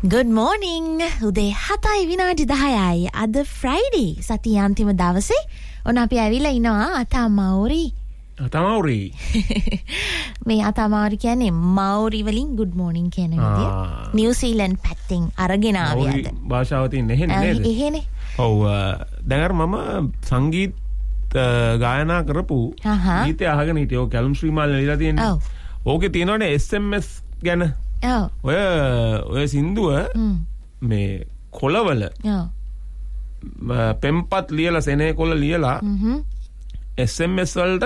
Good morning. උදේ 7:10යි. අද Friday සතියේ අන්තිම දවසේ. ඔන්න අපි ඇවිල්ලා ඉනවා අතමාවුරි. අතමාවුරි. මේ අතමාවුරි කියන්නේ මාවුරි වලින් good morning කියන විදිය. නිව්සීලන්ත පැත්තෙන් අරගෙන ආවේ අද. භාෂාව තියෙන නේද? එහෙනේ. ඔව් දැන් අර මම සංගීත ගායනා කරපු ගීතය අහගෙන හිටියේ. ඔය කැලුම් ශ්‍රීමාල් ලියලා තියෙන්නේ. ඔව්. ඕකේ තියෙනවනේ SMS ගැන. ඔය සින්දුව මේ කොළවල පෙම්පත් ලියලා සෙනේ කොළ ලියලා SMS වලට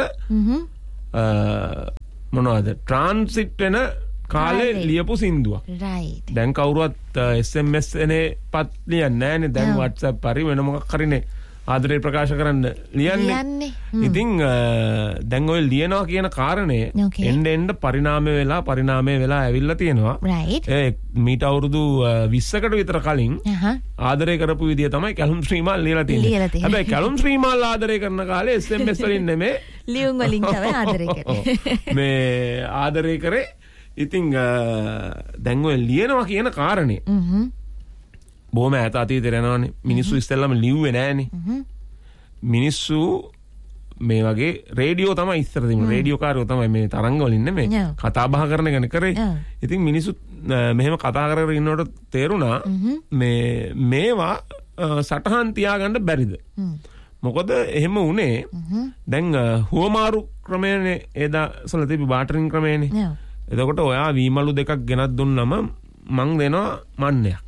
මොනවද ට්‍රාන්සිට් වෙන කාලේ ලියපු සින්දුවක්. දැන් කවුරුවත් SMS එනේ පත් ලියන්නේ නැහනේ. දැන් WhatsApp හරි වෙන මොකක් හරිනේ ආදරේ ප්‍රකාශ කරන්න ලියන්නේ. ඉතින් දැන් ඔය ලියනවා කියන කාරණේ එන්න පරිණාමය වෙලා ඇවිල්ලා තියෙනවා. මීට අවුරුදු 20කට විතර කලින් ආදරේ කරපු විදිය තමයි කැලුම් ශ්‍රීමාල් ලියලා තියෙන්නේ. හැබැයි කැලුම් ශ්‍රීමාල් ආදරේ කරන කාලේ SMS වලින් නෙමෙයි ලියුම් වලින් තමයි ආදරේ කරේ. මේ ආදරේ කරේ. ඉතින් දැන් ඔය ලියනවා කියන කාරණේ බොහොම ඈත අතීතේ යනවානේ. මිනිස්සු ඉස්සෙල්ලාම ලිව්වේ නෑනේ. මිනිස්සු මේ වගේ රේඩියෝ තමයි ඉස්සර තිබුණේ. රේඩියෝ කාරයෝ තමයි මේ තරංග වලින් නෙමෙයි. කතා බහ කරන එක කරේ. ඉතින් මිනිස්සු මෙහෙම කතා කරගෙන ඉන්නකොට තේරුණා මේවා සටහන් තියාගන්න බැරිද? මොකද එහෙම වුණේ දැන් හුවමාරු ක්‍රමයනේ එදාසල තිබි බාටරින් ක්‍රමයනේ. එතකොට ඔයා වීමලු දෙකක් ගෙනත් දුන්නම මං දෙනවා මන්නයක්.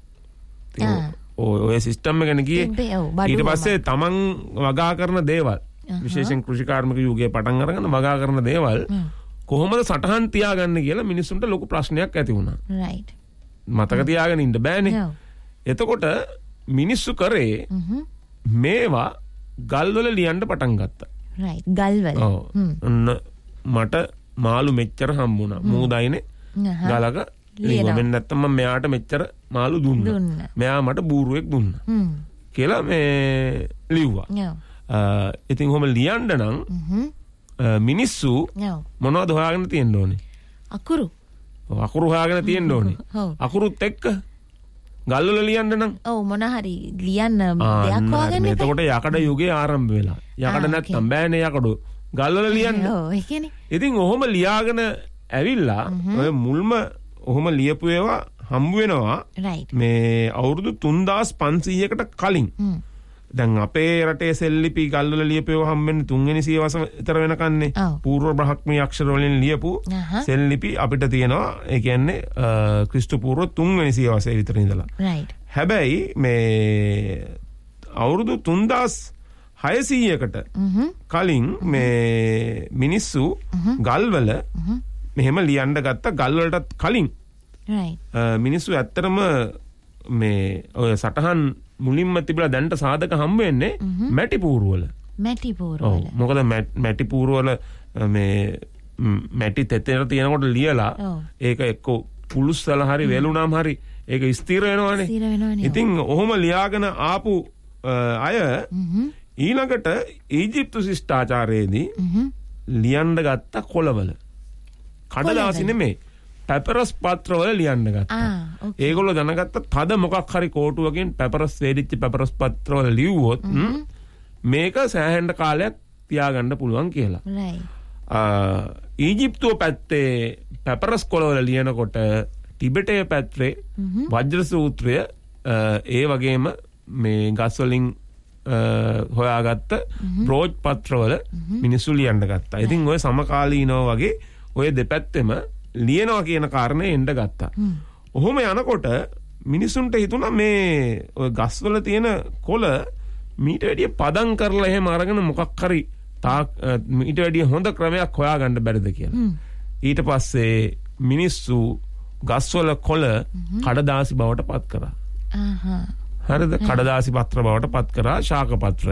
ඔය සිස්ටම් එක ගැන කියේ. ඊට පස්සේ තමන් වගා කරන දේවල් විශේෂයෙන් කෘෂිකාර්මික යුගයේ පටන් අරගෙන වගා කරන දේවල් කොහොමද සටහන් තියාගන්නේ කියලා මිනිස්සුන්ට ලොකු ප්‍රශ්නයක් ඇති වුණා. මතක තියාගෙන ඉන්න බෑනේ. එතකොට මිනිස්සු කරේ මේවා ගල්වල ලියන්න පටන් ගත්තා. ගල්වල. මට මාළු මෙච්චර හම්බුණා. මූදයිනේ ගලක ලියුවෙන් නැත්තම් මම මෙයාට මෙච්චර මාළු දුන්නා. මෙයා මට බූරුවෙක් දුන්නා. කියලා මේ ලිව්වා. ඉතින් කොහොම ලියන්න නම් මිනිස්සු මොනවද හොයාගෙන තියෙන්න ඕනේ? අකුරු හොයාගෙන තියෙන්න ඕනේ. අකුරුත් එක්ක ගල්වල ලියන්න නම් ඔව් මොන හරි ලියන්න දෙයක් හොයාගන්න. එතකොට යකඩ යුගයේ ආරම්භ වෙලා. යකඩ නැත්තම් බෑනේ යකඩ. ගල්වල ලියන්න. ඔව් ඒ කියන්නේ. ඉතින් ඔහොම ලියාගෙන ඇවිල්ලා ඔය මුල්ම ඔහොම ලියපු ඒවා හම්බ වෙනවා මේ අවුරුදු 3500කට කලින්. දැන් අපේ රටේ සෙල්ලිපි ගල්වල ලියපු ඒවා හම්බෙන්නේ 3 වෙනි සියවස විතර වෙනකන්නේ. පූර්ව බ්‍රාහ්මී අක්ෂර වලින් ලියපු සෙල්ලිපි අපිට තියෙනවා. ඒ කියන්නේ ක්‍රිස්තු පූර්ව 3 වෙනි සියවසේ විතර ඉඳලා. හැබැයි මේ අවුරුදු 3600කට කලින් මේ මිනිස්සු ගල්වල මෙහෙම ලියන්න ගත්ත. ගල් වලටත් කලින් මිනිස්සු ඇත්තටම මේ ඔය සටහන් මුලින්ම තිබිලා දැන්ට සාධක හම්බ වෙන්නේ මැටි පූර්වවල. මොකද මැටි පූර්වවල මේ මැටි තෙතේට තියෙනකොට ලියලා ඒක එක්ක පුලුස්සලා හරි වෙලුණාම හරි ඒක ස්ථිර වෙනවනේ. ඉතින් ඔහොම ලියාගෙන ආපු අය ඊළඟට ඊජිප්තු ශිෂ්ටාචාරයේදී ලියන්න ගත්ත කොළවල. කඩදාසි නෙමෙයි පැපරස් පත්‍රවල ලියන්න ගත්තා. ඒගොල්ලෝ දැනගත්ත තද මොකක් හරි කෝටුවකින් පැපරස් වේදිච්ච පැපරස් පත්‍රවල ලිව්වොත් මේක සෑහෙන කාලයක් තියාගන්න පුළුවන් කියලා. ඊජිප්තුව පැත්තේ පැපරස් කොළවල ලියනකොට ටිබෙටේ පැත්තේ වජ්‍ර සූත්‍රය ඒ වගේම මේ ගස් වලින් හොයාගත්ත බ්‍රෝජ් පත්‍රවල මිනිස්සු ලියන්න ගත්තා. ඉතින් ඔය සමකාලීනව වගේ ඔය දෙපැත්තෙම ලියනවා කියන කාරණේ එන්න ගත්තා. ඔහොම යනකොට මිනිසුන්ට හිතුණා මේ ඔය ගස්වල තියෙන කොළ මීට වැඩිය පදම් කරලා එහෙම අරගෙන මොකක් හරි මීට වැඩිය හොඳ ක්‍රමයක් හොයාගන්න බැරිද කියලා. ඊට පස්සේ මිනිස්සු ගස්වල කොළ කඩදාසි බවට පත් කරා. හරිද? කඩදාසි පත්‍ර බවට පත් කරා ශාක පත්‍ර.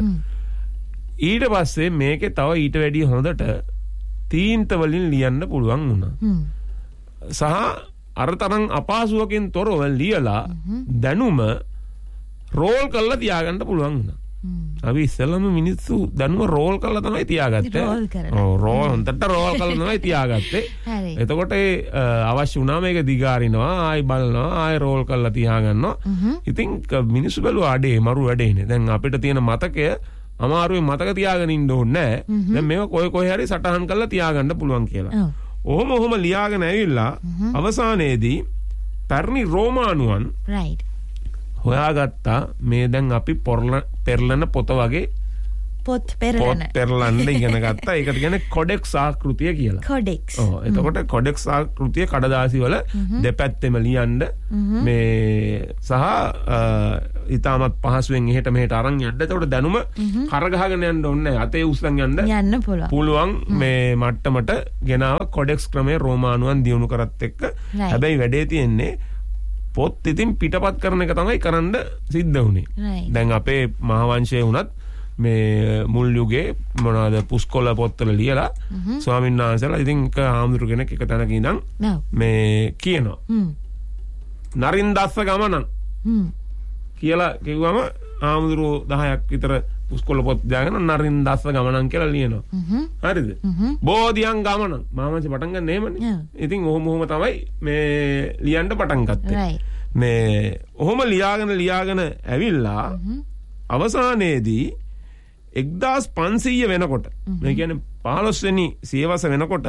ඊට පස්සේ මේකේ තව ඊට වැඩිය හොඳට තීන්ත වලින් ලියන්න පුළුවන් වුණා. සහ අර තරම් අපහසුවකින් තොරව ලියලා දැනුම රෝල් කරලා තියාගන්න පුළුවන් වුණා. අපි ඉස්සෙල්ලාම මිනිස්සු දැනුම රෝල් කරලා තමයි තියාගත්තේ. රෝල් හොන්දට රෝල් කරලා තමයි තියාගත්තේ. එතකොට අවශ්‍ය වුණාම මේක දිගාරිනවා, ආයි බලනවා, ආයි රෝල් කරලා තියාගන්නවා. ඉතින් මිනිස්සු බැලුවා අඩේ මරු වැඩේනේ. දැන් අපිට තියෙන මතකය අමාරුවේ මතක තියාගෙන ඉන්න ඕනේ නැහැ. දැන් මේක කොහේ හරි සටහන් කරලා තියාගන්න පුළුවන් කියලා. ඔහොම ලියාගෙන ඇවිල්ලා අවසානයේදී පැරණි රෝමානුවන් හොයාගත්තා මේ දැන් අපි පෙරලන පොත වගේ පොත් පෙරලන්න ඉගෙන ගත්තා. ඒකට කියන්නේ කොඩෙක්ස් ආකෘතිය කියලා. කොඩෙක්ස්. එතකොට කොඩෙක්ස් ආකෘතිය කඩදාසි වල දෙපැත්තෙම ලියන්න මේ සහ ඊටමත් පහසුවෙන් එහෙට මෙහෙට අරන් යන්න. එතකොට දැනුම කරගහගෙන යන්න ඕනේ නැහැ. අතේ උස්සන් යන්න පුළුවන් මේ මට්ටමට ගෙනාව කොඩෙක්ස් ක්‍රමයේ රෝමානුවන් දියුණු කරත් එක්ක. හැබැයි වැඩේ තියෙන්නේ පොත් ඉතින් පිටපත් කරන එක තමයි කරන්න සිද්ධ වුනේ. දැන් අපේ මහාවංශයේ වුණත් මේ මුල් යුගයේ මොනවාද පුස්කොළ පොත්වල ලියලා ස්වාමීන් වහන්සේලා ඉතින් ආම්දුරු කෙනෙක් එක තැනක ඉඳන් මේ කියනවා නරින් දස්ස ගමනක් කියලා කිව්වම ආම්දුරු 10ක් විතර පුස්කොළ පොත් දාගෙන නරින් දස්ස ගමනක් කියලා ලියනවා. හරිද? බෝධියන් ගමනක් මාමංශ පටන් ගන්න එහෙමනේ. ඉතින් ඔහොම තමයි මේ ලියන්න පටන් ගත්තේ. මේ ඔහොම ලියාගෙන ඇවිල්ලා අවසානයේදී 1500 වෙනකොට මේ කියන්නේ 15 වෙනි සියවස වෙනකොට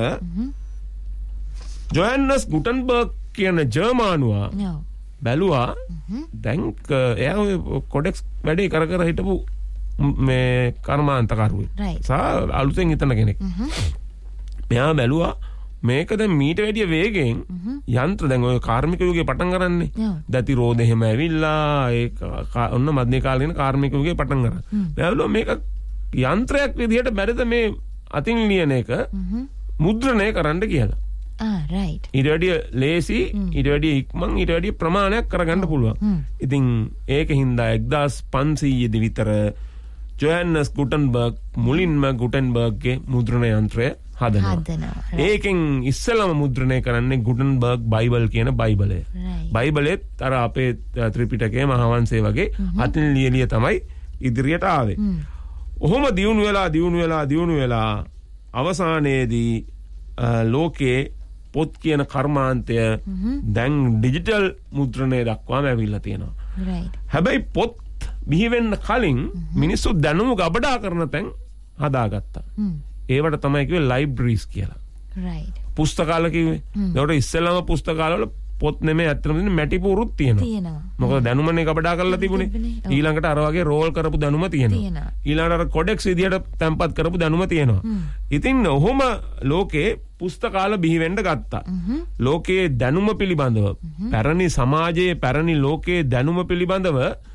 ජොහන්ස් ගුටන්බර්ග් කියන ජර්මානුවා බැලුවා දැන් එයා කොඩෙක්ස් වැඩේ කර හිටපු මේ කර්මාන්තකරුවෙක් සහ අලුතෙන් හිතන කෙනෙක්. මෙයා බැලුවා මේක දැන් මීට වැඩිය වේගෙන් යන්ත්‍ර දැන් ඔය කාර්මික යුගයේ පටන් ගන්නනේ. දති රෝද එහෙම ඇවිල්ලා ඒ ඔන්න මධ්‍ය කාලීන කාර්මික යුගයේ පටන් ගන්න. බැලුවා මේක යන්ත්‍රයක් විදිහට බැරිද මේ අතින් ලියන එක මුද්‍රණය කරන්න කියලා. right. ඊට වැඩිය ලේසි, ඊට වැඩිය ඉක්මන්, ඊට වැඩිය ප්‍රමාණයක් කරගන්න පුළුවන්. ඉතින් ඒකින්ද 1500 දී විතර ජොහන්ස් ගුටන්බර්ග් මුලින්ම ගුටන්බර්ග්ගේ මුද්‍රණ යන්ත්‍රය හදනවා. ඒකෙන් ඉස්සෙල්ලාම මුද්‍රණය කරන්නේ ගුටන්බර්ග් බයිබල් කියන බයිබලය. බයිබලෙත් අර අපේ ත්‍රිපිටකයේ මහාවංශය වගේ අතින් ලියලිය තමයි ඉදිරියට ආවේ. ඔහොම දියුණු වෙලා අවසානයේදී ලෝකයේ පොත් කියන කර්මාන්තය දැන් ඩිජිටල් මුද්‍රණය දක්වාම ඇවිල්ලා තියෙනවා. හැබැයි පොත් බිහි වෙන්න කලින් මිනිස්සු දැනුම ගබඩා කරන තැන් හදාගත්තා. ඒවට තමයි කිව්වේ ලයිබ්‍රරීස් කියලා. පුස්තකාල කිව්වේ. ඒකට ඉස්සෙල්ලාම පුස්තකාලවල පොත් නෙමෙයි ඇත්තටම තියෙන මැටි පුරුත් තියෙනවා. මොකද දැනුමනේ ගබඩා කරලා තිබුණේ. ඊළඟට අර වගේ රෝල් කරපු දැනුම තියෙනවා. ඊළඟට අර කොඩෙක්ස් විදියට තැම්පත් කරපු දැනුම තියෙනවා. ඉතින් ඔහොම ලෝකේ පුස්තකාල බිහි වෙන්න ගත්තා. ලෝකයේ දැනුම පිළිබඳව පැරණි සමාජයේ පැරණි ලෝකයේ දැනුම පිළිබඳව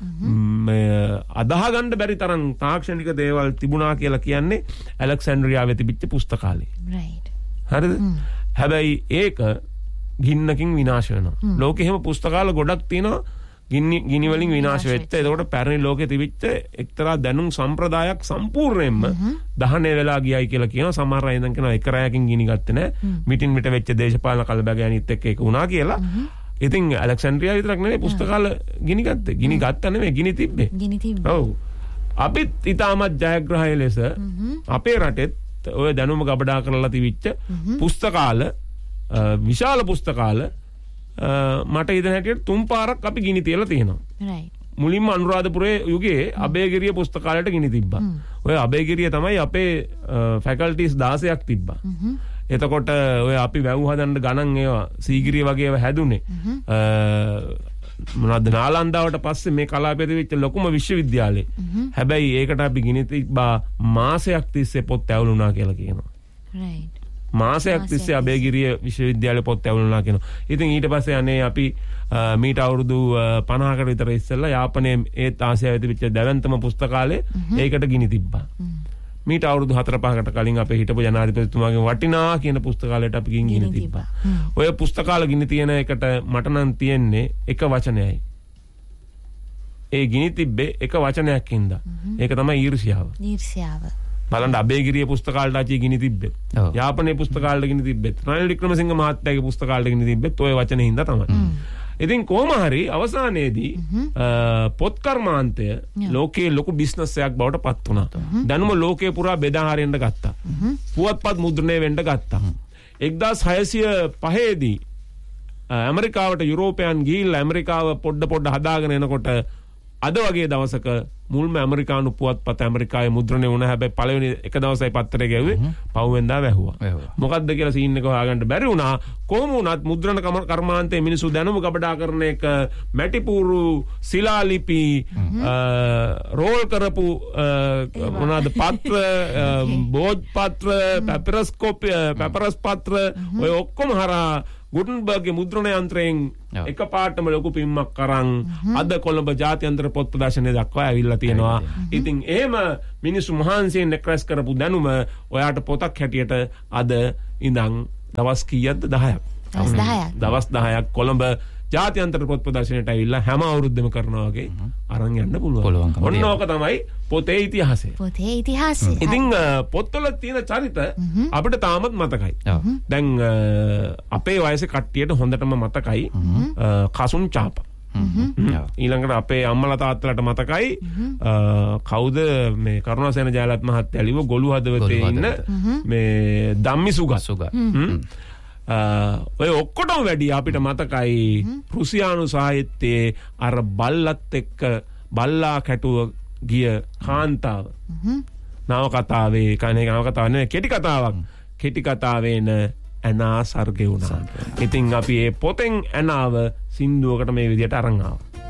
අදහ ගන්න බැරි තරම් තාක්ෂණික දේවල් තිබුණා කියලා කියන්නේ ඇලෙක්සැන්ඩ්‍රියාවේ තිබිච්ච පුස්තකාලේ. හරිද? හැබැයි ඒක ගින්නකින් විනාශ වෙනවා. ලෝකෙ හැම පුස්තකාල ගොඩක් තියෙනවා ගිනි වලින් විනාශ වෙච්ච. ඒකට පැරණි ලෝකෙ තිබිච්ච එක්තරා දැනුම් සම්ප්‍රදායක් සම්පූර්ණයෙන්ම දහනය වෙලා ගියයි කියලා කියනවා. සමහර අය ඉඳන් කියනවා එක රැයකින් ගිනි ගත්තේ නැහැ. මිටින් මිට වෙච්ච දේශපාලන කලබගෑනිත් එක්ක ඒක වුණා කියලා. ඉතින් ඇලෙක්සැන්ඩ්‍රියා විතරක් නෙමෙයි පුස්තකාල ගිනි ගත්තේ. ගිනි ගත්තා නෙමෙයි ගිනි තිබ්බේ. ඔව්. අපිත් ඊටමත් ජයග්‍රහය ලෙස අපේ රටෙත් ඔය දැනුම ගබඩා කරලා තිබිච්ච පුස්තකාල විශාල පුස්තකාල මට ඉදන හැටියට 3 පාරක් අපි ගිනි තියලා තියෙනවා. මුලින්ම අනුරාධපුරයේ යුගයේ අබේගිරිය පුස්තකාලයට ගිනි තිබ්බා. ඔය අබේගිරිය තමයි අපේ ෆැකල්ටිස් 16ක් තිබ්බා. එතකොට ඔය අපි වැව් හදන්න ගණන් ඒවා සීගිරිය වගේ ඒවා හැදුනේ. මොනවද නාලන්දාවට පස්සේ මේ කලාපයේ තිබිච්ච ලොකුම විශ්වවිද්‍යාලේ. හැබැයි ඒකට අපි ගිනි තිබ්බා මාසයක් තිස්සේ පොත් ඇවුලුණා කියලා කියනවා. මාසයක් තිස්සේ අබේගිරිය විශ්වවිද්‍යාලේ පොත් ඇවුලුණා කියනවා. ඉතින් ඊට පස්සේ අනේ අපි මීට අවුරුදු 50කට විතර ඉස්සෙල්ලා යාපනයේ ඒත් ආසියාවේ තිබිච්ච දැවැන්තම පුස්තකාලේ ඒකට ගිනි තිබ්බා. මීට අවුරුදු 4-5කට කලින් අපේ හිටපු ජනාධිපතිතුමාගේ වටිනා කියන පුස්තකාලයට අපි ගිනි තිබ්බා. ඔය පුස්තකාල ගිනි තියෙන එකට මට නම් තියෙන්නේ එක වචනයයි. ඒ ගිනි තිබ්බේ එක වචනයක් හින්දා. ඒක තමයි ඊර්ෂ්‍යාව. බලන්න අබේගිරිය පුස්තකාලයට ආචි ගිනි තිබ්බෙත්. යාපනයේ පුස්තකාලයට ගිනි තිබ්බෙත්. රනිල් වික්‍රමසිංහ මහත්තයාගේ පුස්තකාලයට ගිනි තිබ්බෙත් ඔය වචනේ හින්දා තමයි. ඉතින් කොහොම හරි අවසානයේදී පොත් කර්මාන්තය ලෝකයේ ලොකු බිස්නස් එකක් බවට පත් වුණා. දැනුම ලෝකේ පුරා බෙදා හරින්න ගත්තා. පුවත්පත් මුද්‍රණය වෙන්න ගත්තා. 1605 දී ඇමරිකාවට යුරෝපයන් ගිහිල්ලා ඇමරිකාව පොඩ හදාගෙන එනකොට අද වගේ දවසක මුල්ම ඇමරිකානු පුවත්පත ඇමරිකාවේ මුද්‍රණය වුණා. හැබැයි පළවෙනි එක දවසයි පත්තරේ ගැව්වේ පහුවෙන්දා වැහුවා. මොකද්ද කියලා සීන් එක හොයාගන්න බැරි වුණා. කොහොම වුණත් මුද්‍රණ කර්මාන්තයේ මිනිස්සු දැනුම ගබඩා කරන එක, මැටිපුරු, ශිලාලිපි, රෝල් කරපු මොනවාද පත්‍ර, බෝජ් පත්‍ර, පැපරස් පත්‍ර ඔය ඔක්කොම හරහා ගුටන්බර්ග්ගේ මුද්‍රණ යන්ත්‍රයෙන් එකපාරටම ලොකු පිම්මක් කරන් අද කොළඹ ජාත්‍යන්තර පොත් ප්‍රදර්ශනය දක්වා ඇවිල්ලා තියෙනවා. ඉතින් එහෙම මිනිස්සු මහන්සියෙන් නෙක්රස් කරපු දැනුම ඔයාට පොතක් හැටියට අද ඉඳන් දවස් කීයක්ද? 10ක්. දවස් 10ක් කොළඹ ජාත්‍යන්තර පොත් ප්‍රදර්ශනයට ඇවිල්ලා හැම අවුරුද්දෙම කරනවා වගේ අරන් යන්න පුළුවන්. ඔන්න ඕක තමයි පොතේ ඉතිහාසය. ඉතින් පොත්වල තියෙන චරිත අපිට තාමත් මතකයි. දැන් අපේ වයසේ කට්ටියට හොඳටම මතකයි කසුන් චාපා. ඊළඟට අපේ අම්මලා තාත්තලාට මතකයි කවුද මේ කරුණාසේන ජයලත් මහත්තයා ලිව ගොළු හදවතේ ඉන්න මේ ධම්මිසුගත්. ඔය ඔක්කොටම වැඩි අපිට මතකයි රුසියානු සාහිත්‍යයේ අර බල්ලත් එක්ක බල්ලා කැටුව ගිය කාන්තාව. නවකතාවේ කනේ නවකතාව නෙවෙයි කෙටි කතාවක්. කෙටි කතාවේන ඇනා සර්ගේ වුණා. ඉතින් අපි මේ පොතෙන් ඇනාව සින්දුවකට මේ විදිහට අරන් ආවා.